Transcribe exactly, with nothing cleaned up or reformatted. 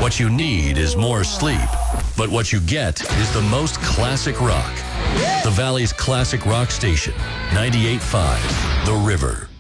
What you need is more sleep, but what you get is the most classic rock. The Valley's classic rock station, ninety-eight point five, The River.